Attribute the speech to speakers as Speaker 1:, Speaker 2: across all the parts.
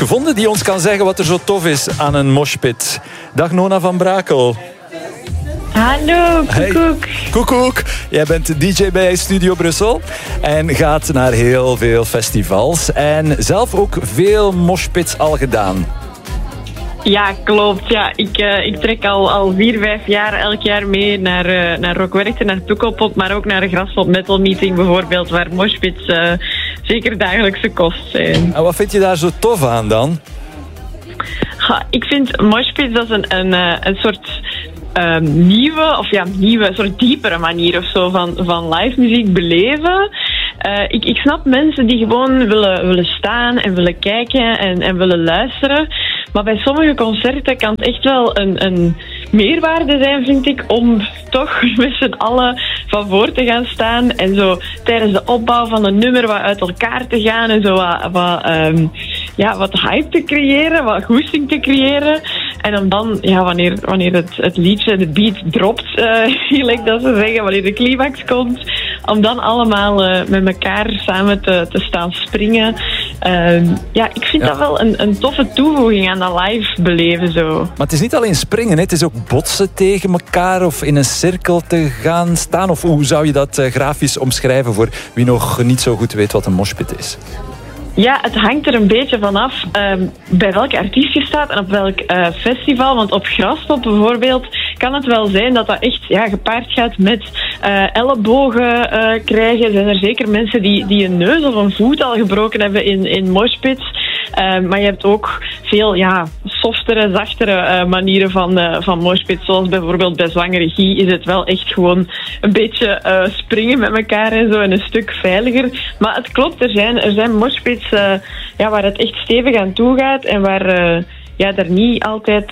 Speaker 1: gevonden die ons kan zeggen wat er zo tof is aan een moshpit. Dag Nona van Brakel.
Speaker 2: Hallo, Koekoek.
Speaker 1: Hey. Koekoek, jij bent DJ bij Studio Brussel en gaat naar heel veel festivals. En zelf ook veel moshpits al gedaan.
Speaker 2: Ja, klopt. Ja, ik trek al 4-5 jaar elk jaar mee naar Rock Werchter, naar Pukkelpop, maar ook naar de Graspop Metal Meeting bijvoorbeeld, waar moshpits zeker dagelijkse kost zijn.
Speaker 1: En wat vind je daar zo tof aan dan?
Speaker 2: Ik vind moshpits dat een soort nieuwe, soort diepere manier of zo van live muziek beleven. Ik snap mensen die gewoon willen staan en willen kijken en willen luisteren. Maar bij sommige concerten kan het echt wel een meerwaarde zijn, vind ik, om toch met z'n allen van voor te gaan staan en zo tijdens de opbouw van een nummer wat uit elkaar te gaan en zo wat hype te creëren, wat goesting te creëren. En om dan, wanneer het liedje, de beat dropt, gelijk dat ze zeggen, wanneer de climax komt, om dan allemaal met elkaar samen te staan springen. Ik vind dat wel een toffe toevoeging aan dat live beleven zo.
Speaker 1: Maar het is niet alleen springen, hè? Het is ook botsen tegen elkaar of in een cirkel te gaan staan. Of hoe zou je dat grafisch omschrijven voor wie nog niet zo goed weet wat een moshpit is?
Speaker 2: Ja, het hangt er een beetje vanaf bij welke artiest je staat en op welk festival. Want op Graspop bijvoorbeeld kan het wel zijn dat echt gepaard gaat met ellebogen krijgen. Zijn er zeker mensen die een neus of een voet al gebroken hebben in moshpits. Maar je hebt ook veel softere, zachtere manieren van moshpits. Zoals bijvoorbeeld bij zwangere Guy is het wel echt gewoon een beetje springen met elkaar en zo en een stuk veiliger. Maar het klopt, er zijn moshpits waar het echt stevig aan toe gaat en waar je niet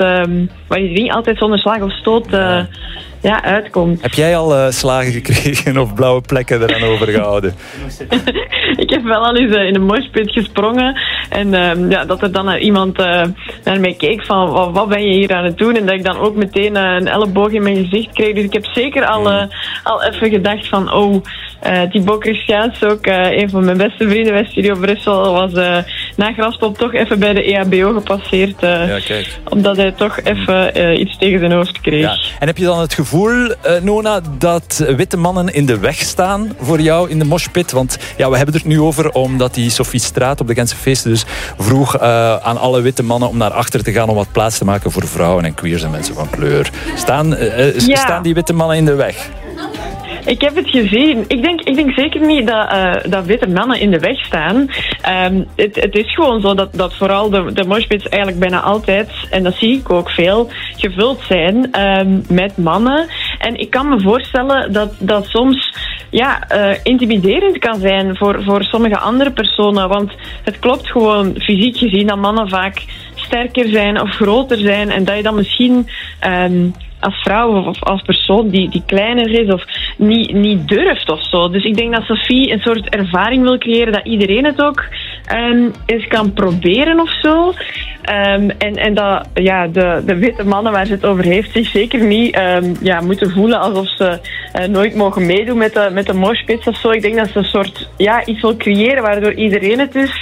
Speaker 2: altijd zonder slag of stoot uitkomt.
Speaker 1: Heb jij al slagen gekregen of blauwe plekken eraan overgehouden?
Speaker 2: Ik heb wel al eens in een moshpit gesprongen en dat er dan iemand naar mij keek van wat ben je hier aan het doen en dat ik dan ook meteen een elleboog in mijn gezicht kreeg. Dus ik heb zeker al even gedacht van Thibaut Christiaans, ook een van mijn beste vrienden bij Studio Brussel, was na Graspop toch even bij de EHBO gepasseerd. Omdat hij toch even iets tegen zijn hoofd kreeg. Ja.
Speaker 1: En heb je dan het gevoel, Nona, dat witte mannen in de weg staan voor jou in de moshpit? Want we hebben het er nu over omdat die Sophie Straat op de Gentse feesten dus vroeg aan alle witte mannen om naar achter te gaan om wat plaats te maken voor vrouwen en queers en mensen van kleur. Staan die witte mannen in de weg?
Speaker 2: Ik heb het gezien. Ik denk zeker niet dat witte mannen in de weg staan. Het is gewoon zo dat vooral de moshpits eigenlijk bijna altijd, en dat zie ik ook veel, gevuld zijn met mannen. En ik kan me voorstellen dat soms intimiderend kan zijn voor sommige andere personen. Want het klopt gewoon fysiek gezien dat mannen vaak sterker zijn of groter zijn en dat je dan misschien als vrouw of als persoon die kleiner is of niet durft of zo. Dus ik denk dat Sophie een soort ervaring wil creëren dat iedereen het ook eens kan proberen of zo. En dat de witte mannen waar ze het over heeft zich zeker niet moeten voelen alsof ze nooit mogen meedoen met de moshpits of zo. Ik denk dat ze een soort iets wil creëren waardoor iedereen het dus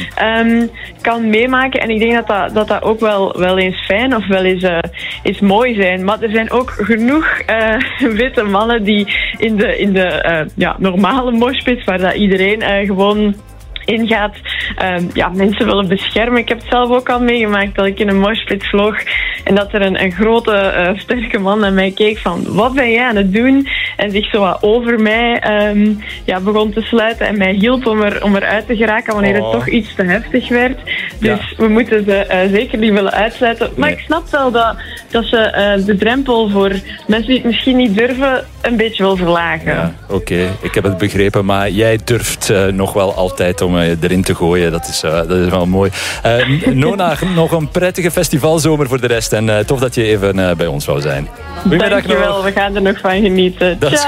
Speaker 2: kan meemaken. En ik denk dat ook wel eens fijn of wel eens mooi zijn. Maar er zijn ook genoeg witte mannen die in de normale moshpits waar dat iedereen gewoon ingaat, mensen willen beschermen. Ik heb het zelf ook al meegemaakt dat ik in een moshpit vloog en dat er een grote, sterke man naar mij keek van wat ben jij aan het doen? En zich zo wat over mij begon te sluiten en mij hielp om eruit te geraken wanneer het toch iets te heftig werd. Dus we moeten ze zeker niet willen uitsluiten. Maar ik snap wel dat ze de drempel voor mensen die het misschien niet durven een beetje wil verlagen.
Speaker 1: Ja, oké. Ik heb het begrepen, maar jij durft nog wel altijd om erin te gooien. Dat is wel mooi. Nona, nog een prettige festivalzomer voor de rest en tof dat je even bij ons wou zijn.
Speaker 2: Dankjewel, we gaan er nog van genieten.